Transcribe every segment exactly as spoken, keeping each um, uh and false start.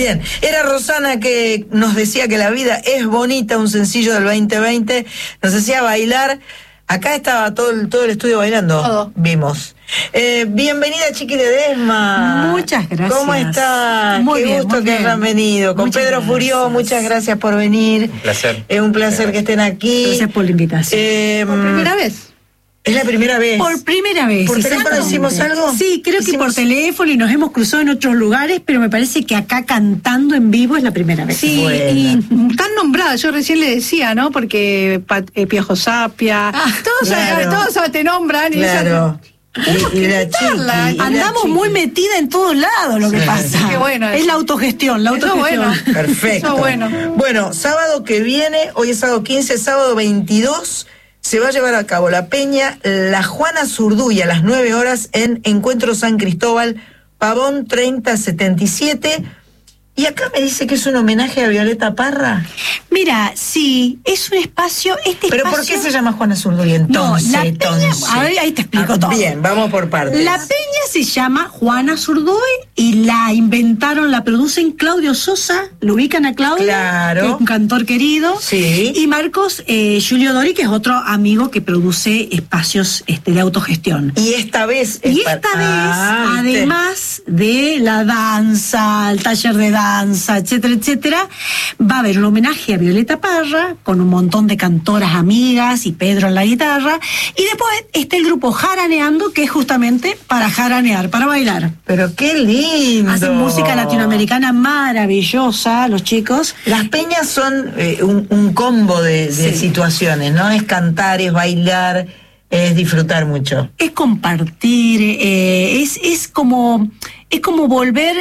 Bien, era Rosana que nos decía que la vida es bonita, un sencillo del veinte veinte, nos hacía bailar. Acá estaba todo el, todo el estudio bailando. Todo. Vimos. Eh, bienvenida, Chiqui Ledesma. Muchas gracias. ¿Cómo estás? Muy Qué bien, gusto muy que bien. hayan venido. Con Muchas Pedro gracias. Furió, muchas gracias por venir. Un placer. Es un placer Gracias. que estén aquí. Gracias por la invitación. Eh, Por primera vez. Es la primera vez. Por primera vez. ¿Por teléfono exactamente. hicimos algo? Sí, creo que Hicimos- por teléfono y nos hemos cruzado en otros lugares, pero me parece que acá cantando en vivo es la primera vez. Sí, Buena. y tan nombrada, yo recién le decía, ¿no? Porque Pat- eh, Piojo Sapia, Ah, todos, claro. todos te nombran. Y Claro. Tenemos Y, y que la invitarla. Chiqui, y la Andamos Chiqui. muy metida en todos lados, lo que Sí. pasa. Qué bueno Es eso. la autogestión, la Eso autogestión. bueno. Perfecto. Eso bueno. Bueno, sábado que viene, hoy es sábado quince, sábado veintidós, se va a llevar a cabo la peña La Juana Zurduy a las nueve horas en Encuentro San Cristóbal, Pavón treinta setenta y siete. Y acá me dice que es un homenaje a Violeta Parra. Mira, sí, es un espacio, este ¿Pero por espacio... qué se llama Juana Zurduy entonces? No, la peña- entonces? a ver, ahí te explico Ah, todo. Bien, vamos por partes. La peña se llama Juana Zurduy y la inventaron, la producen Claudio Sosa, lo ubican a Claudio, Claro. que es un cantor querido, Sí. y Marcos eh, Julio Dori, que es otro amigo que produce espacios este, de autogestión. Y esta vez... es Y para- esta Ah, vez, ¿viste? además de la danza, el taller de danza, etcétera, etcétera, va a haber un homenaje a Violeta Parra, con un montón de cantoras amigas y Pedro en la guitarra, y después está el grupo Jaraneando, que es justamente para jaranear, para bailar. Pero qué lindo. Hacen música latinoamericana maravillosa, los chicos. Las peñas son eh, un, un combo de, de Sí. situaciones, ¿no? Es cantar, es bailar, es disfrutar mucho. Es compartir, eh, es, es como es como volver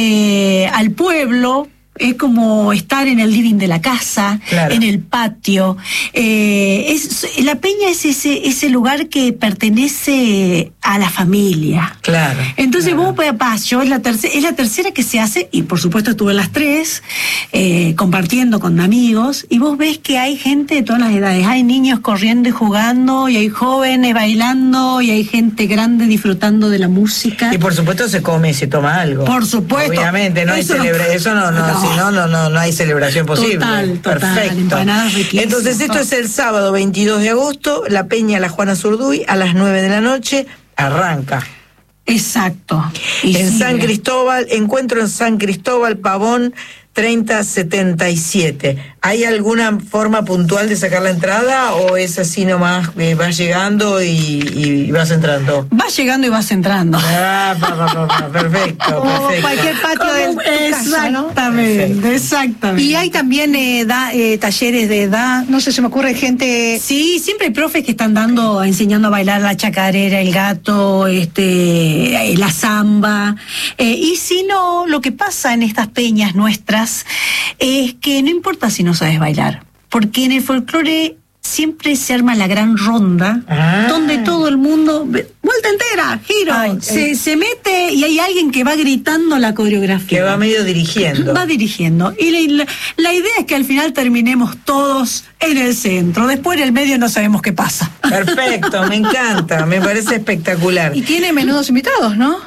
eh, al pueblo, es como estar en el living de la casa, Claro. en el patio. Eh, es, la peña es ese, ese lugar que pertenece a la familia. Claro. Entonces claro. vos, papás, yo es la, tercera, es la tercera que se hace, y por supuesto estuve en las tres, eh, compartiendo con amigos, y vos ves que hay gente de todas las edades, hay niños corriendo y jugando, y hay jóvenes bailando, y hay gente grande disfrutando de la música. Y por supuesto se come y se toma algo. Por supuesto. Obviamente, no hay Eso no- celebra eso no, no, No. si no, no, no, no hay celebración posible. Total, total, Perfecto. empanadas riquísimas, Entonces esto todo. es el sábado veintidós de agosto, la peña La Juana Zurduy a las nueve de la noche, arranca. Exacto. Y En sigue. San Cristóbal, encuentro en San Cristóbal, Pavón treinta setenta y siete. ¿Hay alguna forma puntual de sacar la entrada o es así nomás, eh, vas llegando y, y vas entrando? Vas llegando y vas entrando. Ah, pa, pa, pa, pa, perfecto, Como perfecto. cualquier patio del Como- tu casa, ¿no? Exactamente, exactamente. Y hay también eh, da- eh, talleres de edad, no sé, se me ocurre gente... Sí, siempre hay profes que están dando, enseñando a bailar la chacarera, el gato, este, eh, la samba. Eh, y si no, lo que pasa en estas peñas nuestras es que no importa si no sabes bailar, porque en el folclore siempre se arma la gran ronda, Ah. donde todo el mundo, ve- vuelta entera, giro, Ay, se, ay. se mete y hay alguien que va gritando la coreografía. Que va medio dirigiendo. Va dirigiendo. Y la, la- la idea es que al final terminemos todos en el centro. Después en el medio no sabemos qué pasa. Perfecto, me encanta, me parece espectacular. Y tiene menudos invitados, ¿no?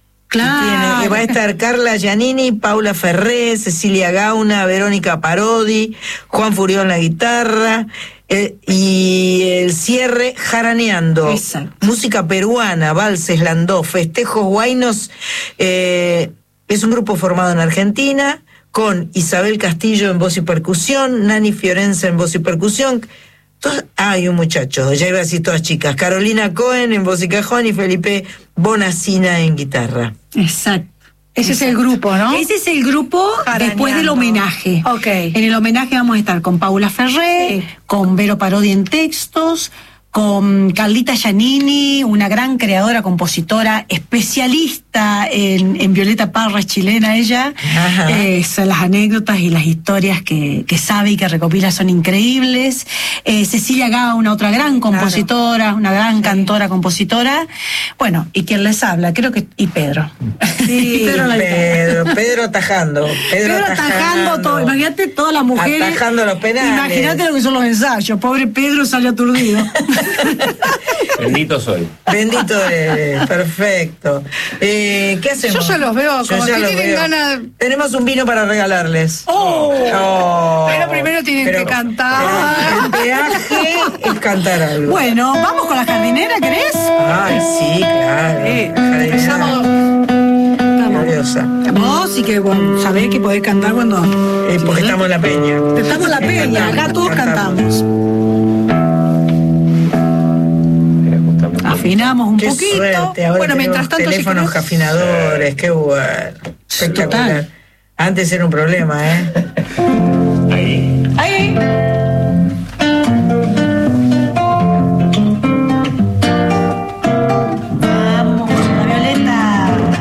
Tiene- y va a estar Carla Giannini, Paula Ferré, Cecilia Gauna, Verónica Parodi, Juan Furió en la guitarra, eh, y el cierre Jaraneando. Exacto. Música peruana, valses, landó, festejos guainos. Eh, es un grupo formado en Argentina, con Isabel Castillo en voz y percusión, Nani Fiorenza en voz y percusión. Todas- ah, hay un muchacho, ya iba a decir todas chicas. Carolina Cohen en voz y cajón y Felipe Bonacina en guitarra. Exacto. Ese es el grupo, ¿no? Ese es el grupo Jaraneando. después del homenaje. Ok. En el homenaje vamos a estar con Paula Ferré, Sí. con Vero Parodi en textos, con Carlita Giannini, una gran creadora, compositora, especialista en, en Violeta Parra, es chilena ella. Ajá. Eh, son las anécdotas y las historias que, que sabe y que recopila son increíbles. Eh, Cecilia Gao, una otra gran compositora, una gran cantora, compositora. Bueno, y quien les habla, creo que, y Pedro. Sí, Y Pedro en la guitarra. Pedro, Pedro atajando. Pedro, Pedro atajando todo. Imagínate todas las mujeres. Atajando los penales. Imagínate lo que son los ensayos. Pobre Pedro sale aturdido. Bendito soy. Bendito eres, perfecto. Eh, Eh, ¿Qué hacemos? Yo ya los veo, Yo como ya que los tienen veo. ganas. Tenemos un vino para regalarles. ¡Oh! Oh. Pero primero tienen Pero- que cantar. pero el peaje es cantar algo. Bueno, vamos con la jardinera, ¿querés? Ay, sí, claro. Sí, Jardinera empezamos. gloriosa. Vos sí que bueno, sabés que podés cantar cuando... Eh, porque estamos en la peña. Estamos en la peña, acá todos cantamos. Afinamos un Qué poquito. suerte, ahora Bueno, mientras tenemos tanto, si teléfonos querés- afinadores, qué bueno. Espectacular. Total. Antes era un problema, ¿eh? Ahí.